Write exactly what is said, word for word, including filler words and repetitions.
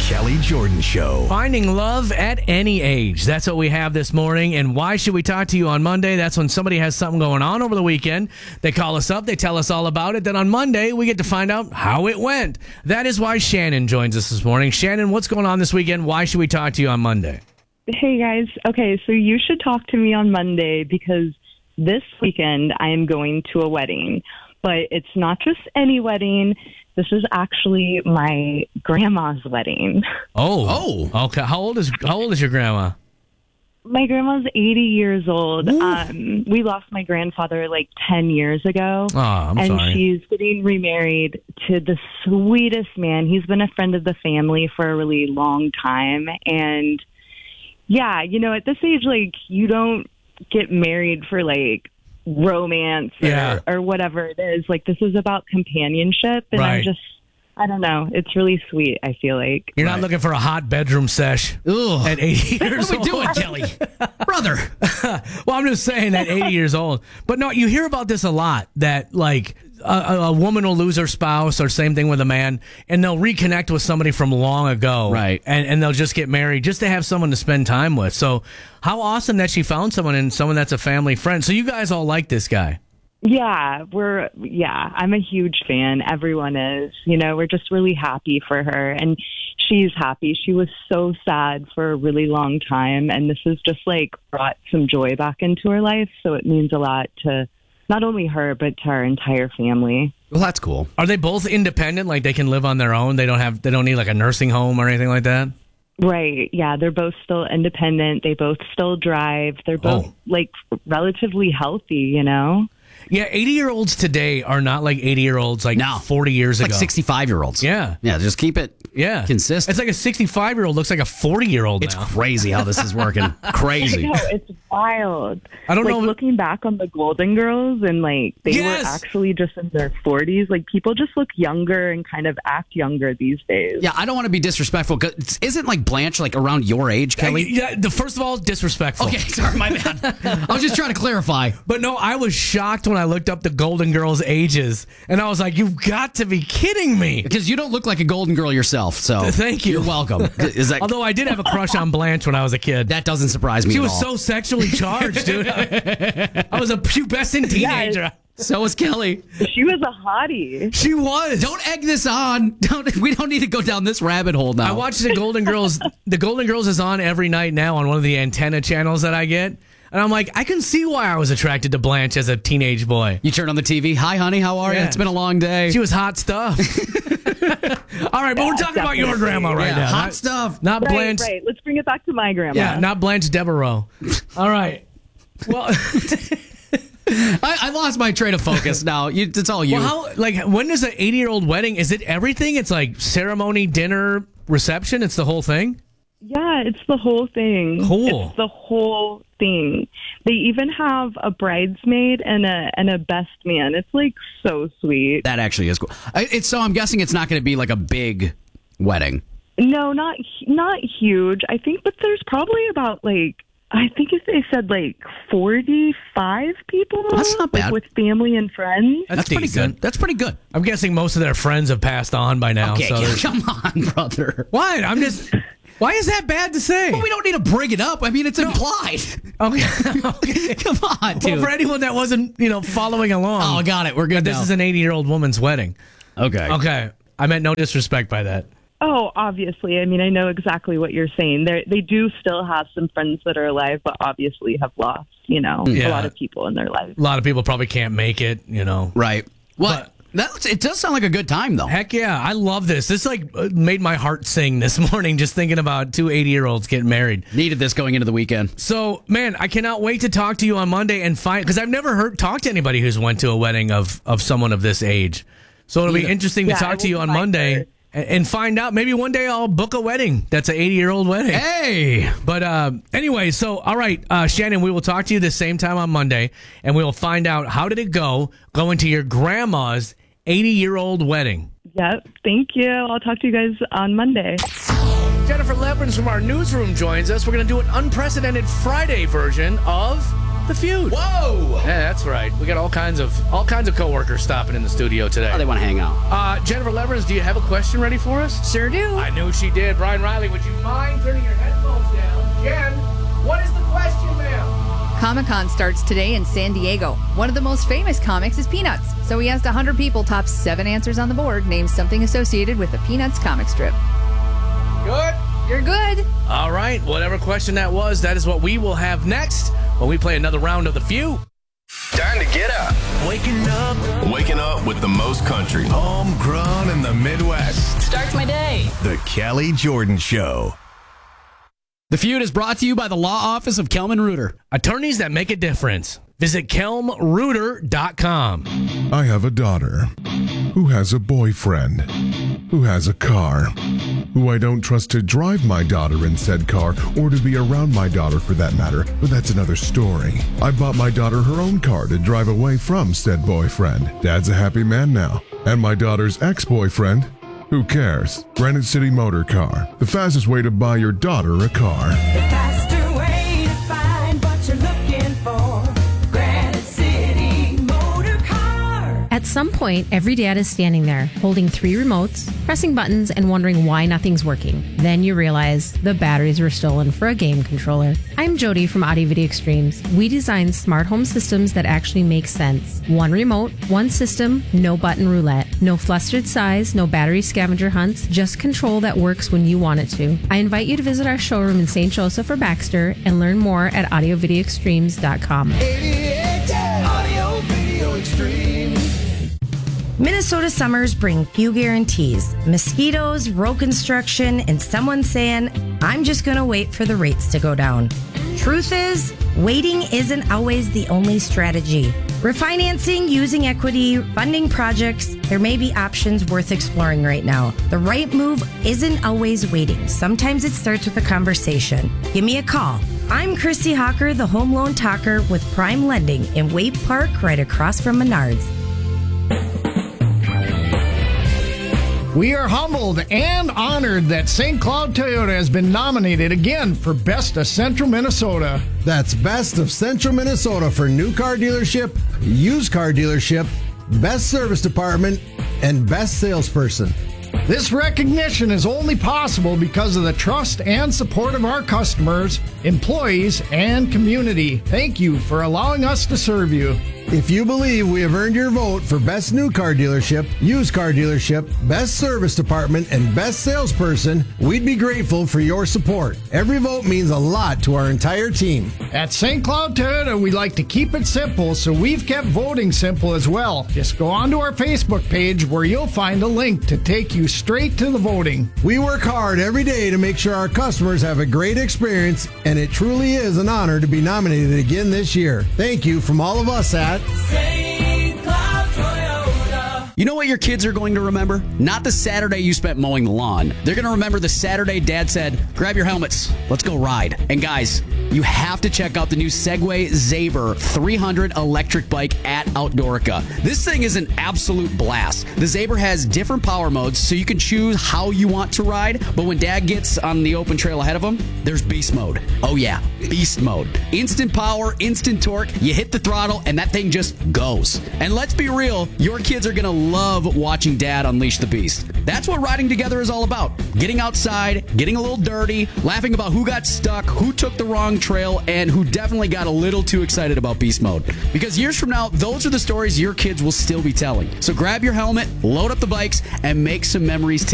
Kelly Jordan Show. Finding love at any age. That's what we have this morning. And why should we talk to you on Monday? That's when somebody has something going on over the weekend. They call us up. They tell us all about it. Then on Monday, we get to find out how it went. That is why Shannon joins us this morning. Shannon, what's going on this weekend? Why should we talk to you on Monday? Hey, guys. Okay, so you should talk to me on Monday because this weekend I am going to a wedding. But it's not just any wedding. This is actually my grandma's wedding. Oh, oh, okay. How old is how old is your grandma? My grandma's eighty years old. Um, we lost my grandfather like ten years ago. Oh, I'm and sorry. she's getting remarried to the sweetest man. He's been a friend of the family for a really long time. And yeah, you know, at this age, like you don't get married for like romance or, Yeah. or whatever it is. Like this is about companionship, and Right. I'm just I don't know, it's really sweet, I feel like. You're not looking for a hot bedroom sesh Ugh. at eighty years What are we old. doing, Kelly? Brother. Well, I'm just saying at eighty years old. But no, you hear about this a lot, that like a, a a woman will lose her spouse, or same thing with a man, and they'll reconnect with somebody from long ago. Right. And, and they'll just get married just to have someone to spend time with. So how awesome that she found someone and someone that's a family friend. So you guys all like this guy. Yeah, we're, yeah, I'm a huge fan. Everyone is, you know, we're just really happy for her. And she's happy. She was so sad for a really long time. And this has just like brought some joy back into her life. So it means a lot to not only her, but to our entire family. Well, that's cool. Are they both independent? Like they can live on their own? They don't have, they don't need like a nursing home or anything like that? Right. Yeah. They're both still independent. They both still drive. They're both Oh. like relatively healthy, you know? Yeah, eighty-year-olds today are not like eighty-year-olds like No. forty years Like ago. sixty-five-year-olds. Yeah. Yeah, just keep it Yeah. consistent. It's like a sixty-five-year-old looks like a forty-year-old It's now. crazy how this is working. Crazy. No, it's wild. I don't like, know- looking back on the Golden Girls and like they Yes! were actually just in their forties. Like people just look younger and kind of act younger these days. Yeah, I don't want to be disrespectful. 'Cause isn't like Blanche like around your age, Kelly? Yeah, the first of all, disrespectful. Okay, sorry, my bad. I was just trying to clarify. But no, I was shocked when I looked up the Golden Girls' ages, and I was like, "You've got to be kidding me!" Because you don't look like a golden girl yourself, so Thank you. You're welcome. Is that Although I did have a crush on Blanche when I was a kid. that doesn't surprise me She at was all. so sexually charged, dude. I was a pubescent teenager. So is Kelly. She was a hottie. She was. Don't egg this on. Don't. We don't need to go down this rabbit hole now. I watch the Golden Girls. The Golden Girls is on every night now on one of the antenna channels that I get. And I'm like, I can see why I was attracted to Blanche as a teenage boy. You turn on the T V. Hi, honey. How are you? Yeah. It's been a long day. She was hot stuff. All right, but we're talking about your grandma right Yeah, now. hot not, stuff. Not Right, Blanche. right. Let's bring it back to my grandma. Yeah, not Blanche Devereaux. All right. Well, I, I lost my train of focus. Now you, it's all you. well, how like when is an eighty-year-old wedding? Is it everything? It's like ceremony, dinner, reception. It's the whole thing. Yeah, it's the whole thing. Cool. It's the whole thing. They even have a bridesmaid and a and a best man. It's like so sweet. that actually is cool. I- It's so I'm guessing it's not going to be like a big wedding. No, not not huge. I think, but there's probably about like I think if they said like forty-five people. That's not like, bad. with family and friends. That's, pretty decent. good. That's pretty good. I'm guessing most of their friends have passed on by now. Okay, so yeah, there's- come on, brother. what? I'm just. Why is that bad to say? Well, we don't need to bring it up. I mean, it's implied. Okay. okay. Come on, dude. Well, for anyone that wasn't, you know, following along. Oh, got it. We're good. This now. is an eighty-year-old woman's wedding. okay. Okay. I meant no disrespect by that. Oh, obviously. I mean, I know exactly what you're saying. They they do still have some friends that are alive, but obviously have lost, you know, Yeah. a lot of people in their lives. A lot of people probably can't make it, you know. Right. Well, But- that it does sound like a good time, though. Heck yeah, I love this. This like uh, made my heart sing this morning just thinking about two eighty-year-olds getting married. Needed this going into the weekend. So, man, I cannot wait to talk to you on Monday and find because I've never heard talk to anybody who's went to a wedding of of someone of this age. So it'll be Yeah. interesting Yeah, to I talk to will you on be my Monday first. and, and find out. Maybe one day I'll book a wedding that's an eighty-year-old wedding. Hey. But uh, anyway, so all right, uh, Shannon, we will talk to you the same time on Monday, and we will find out how did it go going to your grandma's eighty-year-old wedding. Yep. Thank you. I'll talk to you guys on Monday. Jennifer Lebrons from our newsroom joins us. We're going to do an unprecedented Friday version of The Feud. Whoa! Yeah, that's right. We got all kinds of all kinds of coworkers stopping in the studio today. Oh, they want to hang out. Uh, Jennifer Levers, do you have a question ready for us? Sure do. I knew she did. Brian Riley, would you mind turning your headphones down? Jen, what is the question, ma'am? Comic-Con starts today in San Diego. One of the most famous comics is Peanuts. So he asked one hundred people, top seven answers on the board, name something associated with the Peanuts comic strip. Good. You're good. All right. Whatever question that was, that is what we will have next when we play another round of The Few. Time to get up. Waking up, Waking up with the most country. homegrown in the Midwest. Starts my day. The Kelly Jordan Show. The Feud is brought to you by the Law Office of Kelman Reuter. Attorneys that make a difference. Visit kelm reuter dot com. I have a daughter who has a boyfriend who has a car who I don't trust to drive my daughter in said car or to be around my daughter for that matter, but that's another story. I bought my daughter her own car to drive away from said boyfriend. Dad's a happy man now. And my daughter's ex-boyfriend, who cares? Granite City Motor Car, the fastest way to buy your daughter a car. The faster way to find what you're looking for. Granite City Motor Car. At some point, every dad is standing there, holding three remotes, pressing buttons, and wondering why nothing's working. Then you realize the batteries were stolen for a game controller. I'm Jody from Audio Video Extremes. We design smart home systems that actually make sense. One remote, one system, no button roulette. No flustered size, no battery scavenger hunts, just control that works when you want it to. I invite you to visit our showroom in Saint Joseph or Baxter and learn more at audio video extremes dot com. Audio Video Extremes. Minnesota summers bring few guarantees. Mosquitoes, road construction, and someone saying, I'm just going to wait for the rates to go down. Truth is, waiting isn't always the only strategy. Refinancing, using equity, funding projects, there may be options worth exploring right now. The right move isn't always waiting. Sometimes it starts with a conversation. Give me a call. I'm Christy Hawker, the home loan talker with Prime Lending in Waite Park, right across from Menards. We are humbled and honored that Saint Cloud Toyota has been nominated again for Best of Central Minnesota. That's Best of Central Minnesota for new car dealership, used car dealership, best service department, and best salesperson. This recognition is only possible because of the trust and support of our customers, employees, and community. Thank you for allowing us to serve you. If you believe we have earned your vote for Best New Car Dealership, Used Car Dealership, Best Service Department, and Best Salesperson, we'd be grateful for your support. Every vote means a lot to our entire team. At Saint Cloud Toyota, we like to keep it simple, so we've kept voting simple as well. Just go onto our Facebook page where you'll find a link to take you straight to the voting. We work hard every day to make sure our customers have a great experience, and it truly is an honor to be nominated again this year. Thank you from all of us at Saint Cloud Toyota. You know what your kids are going to remember? Not the Saturday you spent mowing the lawn. They're going to remember the Saturday Dad said, grab your helmets, let's go ride. And guys, you have to check out the new Segway Zaber three hundred electric bike at Outdoorica. This thing is an absolute blast. The Zaber has different power modes, so you can choose how you want to ride. But when Dad gets on the open trail ahead of him, there's beast mode. Oh yeah, beast mode. Instant power, instant torque. You hit the throttle, and that thing just goes. And let's be real, your kids are going to love watching Dad unleash the beast. That's what riding together is all about. Getting outside, getting a little dirty, laughing about who got stuck, who took the wrong trail, and who definitely got a little too excited about beast mode. Because years from now, those are the stories your kids will still be telling. So grab your helmet, load up the bikes, and make some memories together.